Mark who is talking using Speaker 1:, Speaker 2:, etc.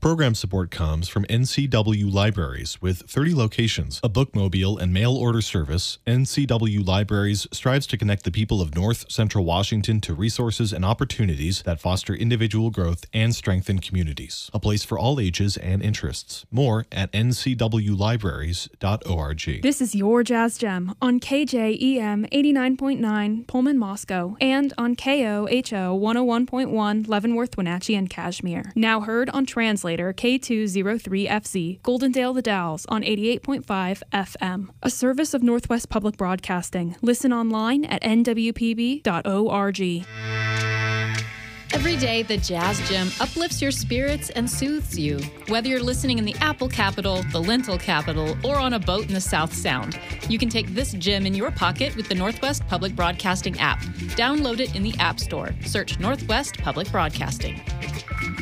Speaker 1: Program support comes from NCW Libraries. With 30 locations, a bookmobile, and mail order service, NCW Libraries strives to connect the people of North Central Washington to resources and opportunities that foster individual growth and strengthen communities. A place for all ages and interests. More at ncwlibraries.org.
Speaker 2: This is your Jazz Gem on KJEM 89.9 Pullman, Moscow, and on KOHO 101.1 Leavenworth, Wenatchee, and Kashmir. Now heard on translator K203FC, Goldendale The Dalles on 88.5 FM. A service of Northwest Public Broadcasting. Listen online at nwpb.org.
Speaker 3: Every day, the Jazz Gem uplifts your spirits and soothes you. Whether you're listening in the Apple capital, the Lentil capital, or on a boat in the South Sound, you can take this gem in your pocket with the Northwest Public Broadcasting app. Download it in the App Store. Search Northwest Public Broadcasting.